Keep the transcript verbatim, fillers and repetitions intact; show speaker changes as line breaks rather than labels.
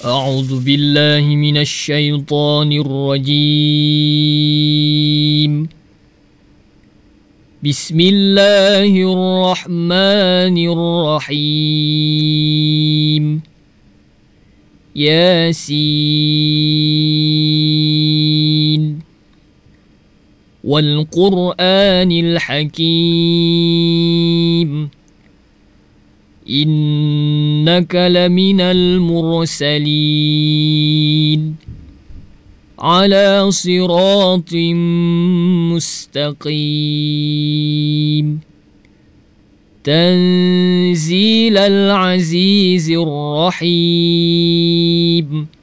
أعوذ بالله من الشيطان الرجيم. بسم الله الرحمن الرحيم. ياسين والقرآن الحكيم إنك لمن المرسلين على صراط مستقيم تنزيل العزيز الرحيم.